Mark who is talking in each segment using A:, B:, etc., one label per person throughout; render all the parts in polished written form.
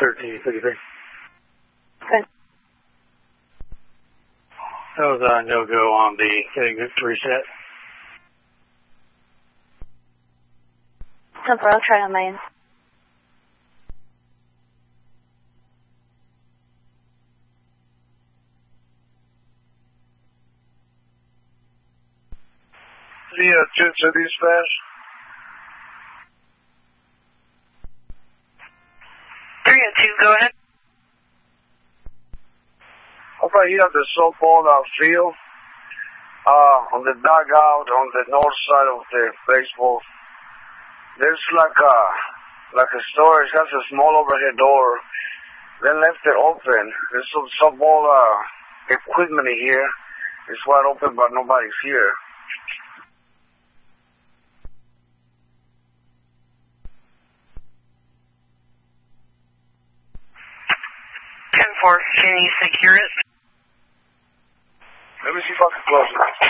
A: 1353.
B: Good.
A: That was a no-go on the getting it to reset.
B: I'll try on my end.
C: Yeah, to dispatch.
D: 302, go ahead.
C: How about here at the softball field, on the dugout on the north side of the baseball, there's like a storage, has a small overhead door. They left it open. There's some softball equipment here. It's wide open, but nobody's here.
D: 10-4, can you secure it?
C: Let me see if I can close it.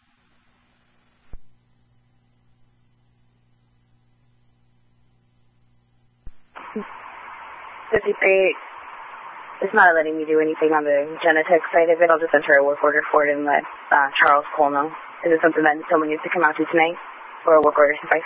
B: It's not letting me do anything on the Genetech side of it. I'll just enter a work order for it and let Charles Cole know. Is it something that someone needs to come out to tonight? Or a work order suffice?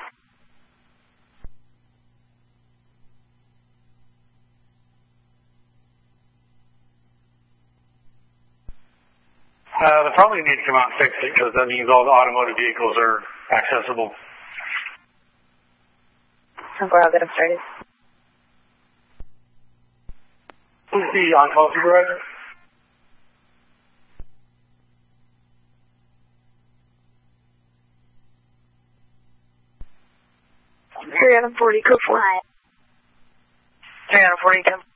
A: They probably need to come out and fix it because that means all the automotive vehicles are accessible.
B: 10-4, I'll get them started.
A: Who's the on-call supervisor?
B: Here, 40, code 4.
D: 340, 10.